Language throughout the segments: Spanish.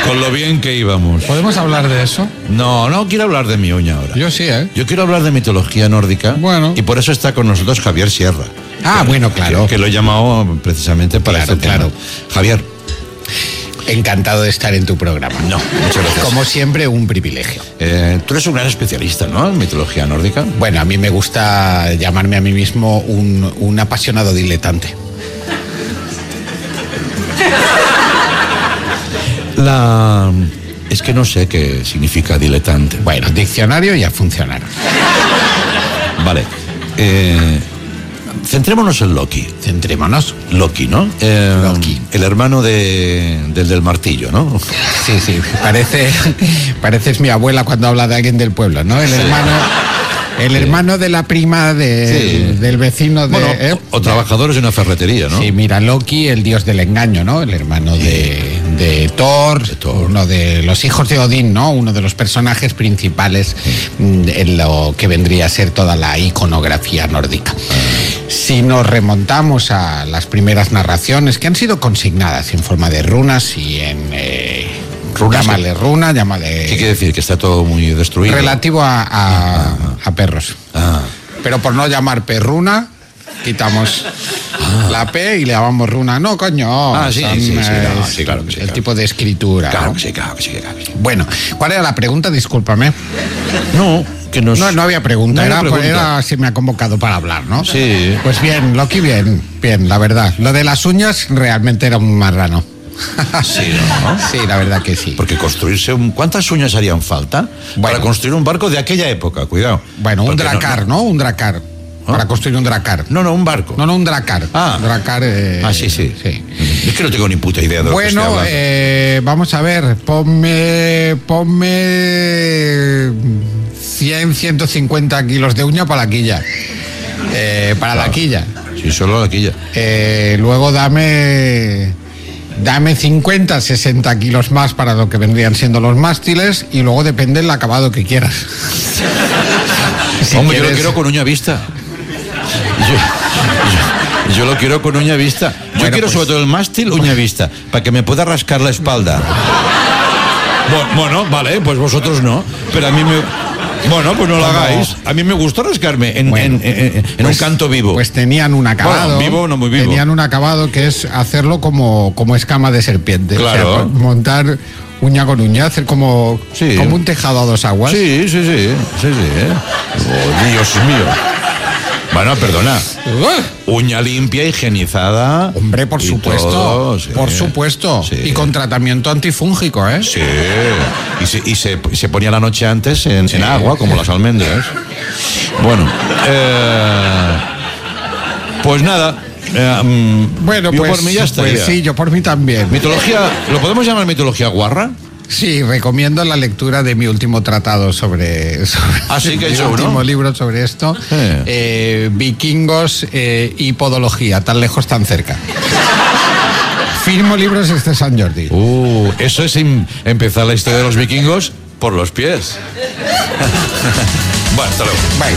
Con lo bien que íbamos. ¿Podemos hablar de eso? No, no quiero hablar de mi uña ahora. Yo sí, ¿eh? Yo quiero hablar de mitología nórdica. Bueno. Y por eso está con nosotros Javier Sierra. Bueno, claro. Que lo he llamado precisamente para Claro, este tema. claro. Javier. Encantado de estar en tu programa. No, muchas gracias. Como siempre, un privilegio. Tú eres un gran especialista, ¿no? En mitología nórdica. Bueno, a mí me gusta llamarme a mí mismo un apasionado diletante. Es que no sé qué significa diletante. Bueno, diccionario y a funcionar. Vale. Centrémonos en Loki. Centrémonos. Loki, ¿no? Loki. El hermano del martillo, ¿no? Sí, sí. Pareces mi abuela cuando habla de alguien del pueblo, ¿no? El hermano de la prima del vecino de... Bueno, o trabajadores de una ferretería, ¿no? Sí, mira, Loki, el dios del engaño, ¿no? El hermano de Thor, uno de los hijos de Odín, ¿no? Uno de los personajes principales en lo que vendría a ser toda la iconografía nórdica. Si nos remontamos a las primeras narraciones que han sido consignadas en forma de runas y en... llámale runa, llámale... ¿Qué quiere decir? Que está todo muy destruido. Relativo a perros. Pero por no llamar perruna, quitamos la P y le llamamos runa. No, coño. Sí, claro que sí. El tipo de escritura. Claro ¿no? que sí, claro que sí. Bueno, ¿cuál era la pregunta? Discúlpame. No, que no... No había pregunta, No había pregunta. Era si me ha convocado para hablar, ¿no? Sí. Pues bien, Loki, bien, la verdad. Lo de las uñas realmente era un marrano. Sí, ¿no? Sí, la verdad que sí. Porque construirse ¿cuántas uñas harían falta para construir un barco de aquella época? Cuidado. Bueno, un Porque dracar, ¿no? Un dracar. Para construir un dracar. No, un barco. No, un dracar. Dracar. Sí. Es que no tengo ni puta idea de lo que estoy hablando. Vamos a ver. Ponme 100, 150 kilos de uña para la quilla. Para la quilla. Sí, solo la quilla. Luego dame 50, 60 kilos más para lo que vendrían siendo los mástiles y luego depende del acabado que quieras. Hombre, yo lo quiero con uña vista. Yo lo quiero con uña vista. Yo quiero sobre todo el mástil uña vista, para que me pueda rascar la espalda. Bueno, vale, pues vosotros no, pero a mí me... Bueno, pues no lo hagáis. A mí me gusta rascarme en un canto vivo. Pues tenían un acabado. Bueno, vivo, no muy vivo. Tenían un acabado que es hacerlo como escama de serpiente. Claro. O sea, montar uña con uña, hacer como un tejado a dos aguas. Sí. Oh, Dios mío. Bueno, perdona. Uña limpia, higienizada. Hombre, por supuesto. Todo, sí. Por supuesto. Sí. Y con tratamiento antifúngico, ¿eh? Sí. Y se ponía la noche antes en agua, como las almendras. Bueno. Pues nada. Bueno, yo pues, por mí ya está. Pues sí, yo por mí también. Mitología, ¿lo podemos llamar mitología guarra? Sí, recomiendo la lectura de mi último tratado sobre sí que he mi hecho último uno. libro sobre esto. Vikingos y podología, tan lejos, tan cerca. Firmo libros este San Jordi. Eso es empezar la historia de los vikingos por los pies. Bueno, hasta luego. Bye.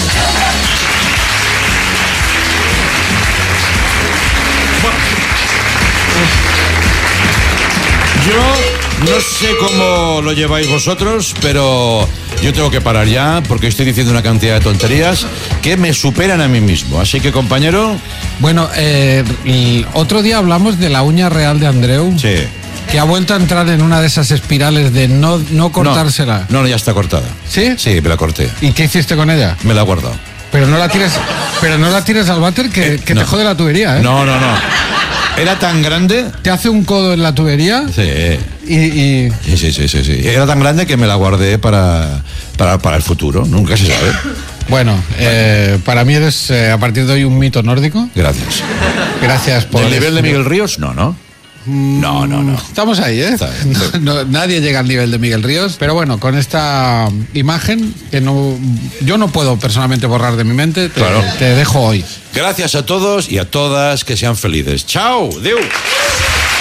Yo no sé cómo lo lleváis vosotros, pero yo tengo que parar ya porque estoy diciendo una cantidad de tonterías que me superan a mí mismo. Así que, compañero... Bueno, el otro día hablamos de la uña real de Andreu. Sí. Que ha vuelto a entrar en una de esas espirales de no cortársela. No, ya está cortada. ¿Sí? Sí, me la corté. ¿Y qué hiciste con ella? Me la he guardado. Pero no la tires al váter que no. te jode la tubería, ¿eh? No. Era tan grande... Te hace un codo en la tubería. Sí. Y... Sí. Era tan grande que me la guardé para el futuro. Nunca se sabe. Bueno, para mí eres a partir de hoy un mito nórdico. Gracias. Gracias por... ¿El nivel de Miguel Ríos? No. No. Estamos ahí, ¿eh? Nadie llega al nivel de Miguel Ríos, pero bueno, con esta imagen que yo no puedo personalmente borrar de mi mente, te dejo hoy. Gracias a todos y a todas, que sean felices. ¡Chao! ¡Deu!